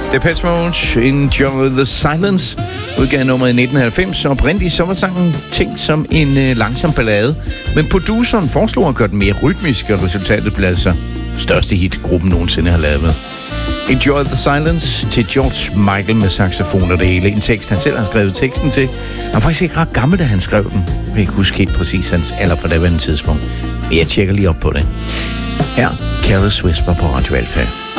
Depeche Mode, Enjoy the Silence, udgav nummer i 1990, og oprindeligt så var sangen tænkt som en langsom ballade, men produceren foreslog at gøre den mere rytmisk, og resultatet blev altså største hit, gruppen nogensinde har lavet. Enjoy the Silence til George Michael med saxofon og det hele. En tekst, han selv har skrevet teksten til. Han var faktisk ikke ret gammel, da han skrev den. Jeg vil ikke huske helt præcis hans alder på daværende tidspunkt. Men jeg tjekker lige op på det. Her, Careless Whisper på Radio Alpha.